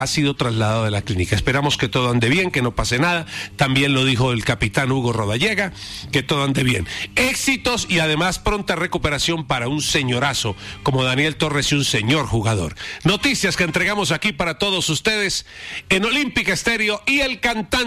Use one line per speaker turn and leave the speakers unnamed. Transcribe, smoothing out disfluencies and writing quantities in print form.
ha sido trasladado de la clínica. Esperamos que todo ande bien, que no pase nada. También lo dijo el capitán Hugo Rodallega, que todo ande bien. Éxitos y además pronta recuperación para un señorazo como Daniel Torres y un señor jugador. Noticias que entregamos aquí para todos ustedes en Olímpica Estéreo y el cantante